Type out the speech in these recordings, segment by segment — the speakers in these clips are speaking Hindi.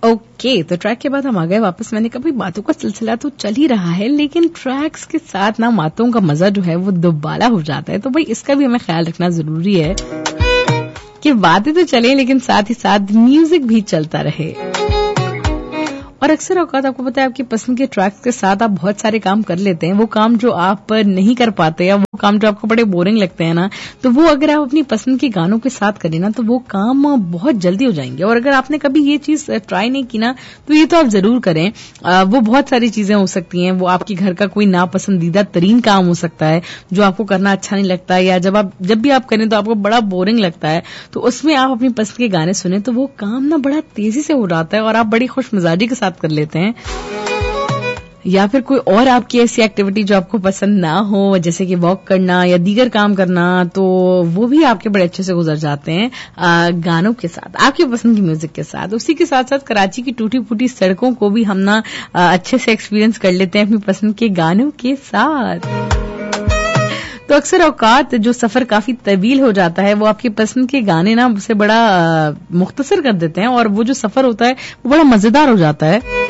ओके, तो ट्रैक के बाद हम आ गए वापस। मैंने कहा भाई बातों का सिलसिला तो चल ही रहा है, लेकिन ट्रैक्स के साथ ना बातों का मजा जो है वो दोबारा हो जाता है। तो भाई इसका भी हमें ख्याल रखना जरूरी है कि बातें तो चले लेकिन साथ ही साथ म्यूजिक भी चलता रहे। और अक्सर औकात आपको पता है आपकी पसंद के ट्रैक्स के साथ आप बहुत सारे काम कर लेते हैं। वो काम जो आप नहीं कर पाते या वो काम जो आपको बड़े बोरिंग लगते हैं ना, तो वो अगर आप अपनी पसंद के गानों के साथ करें ना तो वो काम बहुत जल्दी हो जाएंगे। और अगर आपने कभी ये चीज ट्राई नहीं की ना तो ये तो आप जरूर करें। वो बहुत सारी चीजें हो सकती हैं। वो आपके घर का कोई नापसंदीदा तरीन काम हो सकता है जो आपको करना अच्छा नहीं लगता है, या जब भी आप करें तो आपको बड़ा बोरिंग लगता है, तो उसमें आप अपनी पसंद के गाने सुने तो वो काम ना बड़ा तेजी से हो जाता है और आप बड़ी खुश मिजाजी के साथ कर लेते हैं। या फिर कोई और आपकी ऐसी एक्टिविटी जो आपको पसंद ना हो, जैसे कि वॉक करना या दीगर काम करना, तो वो भी आपके बड़े अच्छे से गुजर जाते हैं गानों के साथ, आपकी पसंद की म्यूजिक के साथ। उसी के साथ साथ कराची की टूटी फूटी सड़कों को भी हम ना अच्छे से एक्सपीरियंस कर लेते हैं अपनी पसंद के गानों के साथ। तो अक्सर औकात जो सफर काफी तवील हो जाता है वो आपकी पसंद के गाने ना उसे बड़ा मुख्तसर कर देते हैं और वो जो सफर होता है वो बड़ा मजेदार हो जाता है।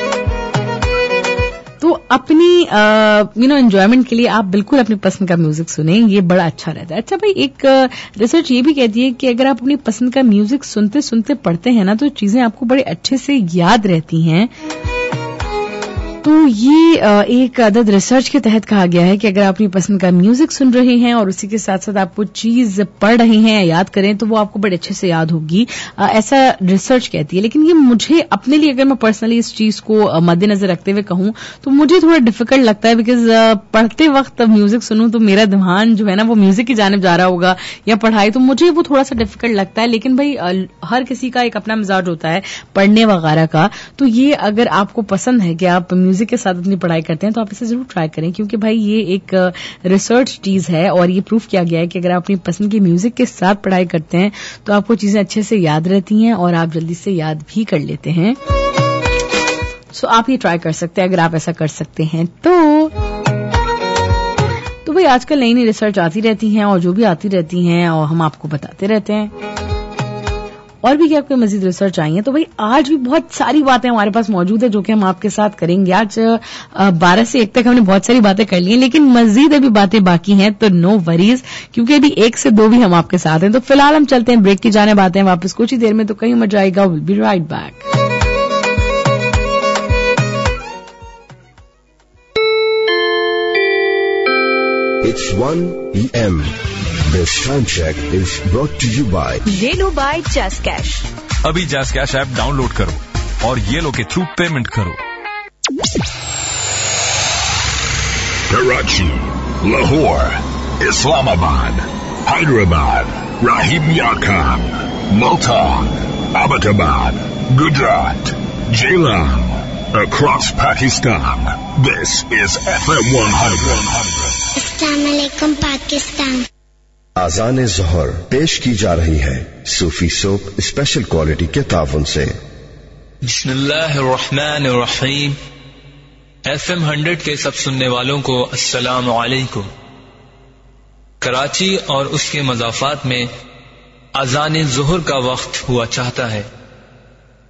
तो अपनी एंजॉयमेंट के लिए आप बिल्कुल अपनी पसंद का म्यूजिक सुने, ये बड़ा अच्छा रहता है। अच्छा भाई, एक रिसर्च ये भी कहती है कि अगर आप अपनी पसंद का म्यूजिक सुनते सुनते पढ़ते हैं ना तो चीजें आपको बड़े अच्छे से याद रहती हैं। तो ये एक अदद रिसर्च के तहत कहा गया है कि अगर आप अपनी पसंद का म्यूजिक सुन रहे हैं और उसी के साथ साथ आप कुछ चीज पढ़ रहे हैं या याद करें तो वो आपको बड़े अच्छे से याद होगी, ऐसा रिसर्च कहती है। लेकिन ये मुझे अपने लिए, अगर मैं पर्सनली इस चीज को मद्देनजर रखते हुए कहूं तो मुझे थोड़ा डिफिकल्ट लगता है, बिकॉज पढ़ते वक्त म्यूजिक सुनूं तो मेरा ध्यान जो है ना वो म्यूजिक की जानिब जा रहा होगा या पढ़ाई, तो मुझे वो थोड़ा सा डिफिकल्ट लगता है। लेकिन भाई हर किसी का एक अपना मिजाज होता है पढ़ने वगैरह का, तो ये अगर आपको पसंद है कि आप म्यूजिक के साथ अपनी पढ़ाई करते हैं तो आप इसे जरूर ट्राई करें, क्योंकि भाई ये एक रिसर्च चीज है और ये प्रूफ किया गया है कि अगर आप अपनी पसंद की म्यूजिक के साथ पढ़ाई करते हैं तो आपको चीजें अच्छे से याद रहती हैं और आप जल्दी से याद भी कर लेते हैं। सो आप ये ट्राई कर सकते हैं अगर आप ऐसा कर सकते हैं तो भाई आजकल नई नई रिसर्च आती रहती हैं और जो भी आती रहती हैं और हम आपको बताते रहते हैं। और भी क्या कोई मजीद रिसर्च आई है तो भाई आज भी बहुत सारी बातें हमारे पास मौजूद है जो कि हम आपके साथ करेंगे। आज 12 से 1 तक हमने बहुत सारी बातें कर ली हैं, लेकिन मजीद अभी बातें बाकी हैं, तो नो वरीज, क्योंकि अभी 1 से 2 भी हम आपके साथ हैं। तो फिलहाल हम चलते हैं ब्रेक की जाने, बातें हैं वापस कुछ ही देर में, तो कहीं मत जाएगा। Will be right back. It's 1 PM. This time check is brought to you by ये लो बाय जस्ट कैश। अभी जस्ट कैश ऐप डाउनलोड करो और ये लो के थ्रू पेमेंट करो। Karachi, Lahore, Islamabad, Hyderabad, Rahim Yakan, Multan, Abbottabad, Gujarat, Jailam, across Pakistan. This is FM 100. अस्सलामुअलैकुम पाकिस्तान। आज़ान ज़ोहर पेश की जा रही है सूफी सोप स्पेशल क्वालिटी के ताउन से। बिस्मिल्लाहिर्रहमानिर्रहीम। FM 100 के सब सुनने वालों को अस्सलामु अलैकुम। कराची और उसके मज़ाफ़ात में आज़ान ज़ोहर का वक्त हुआ चाहता है।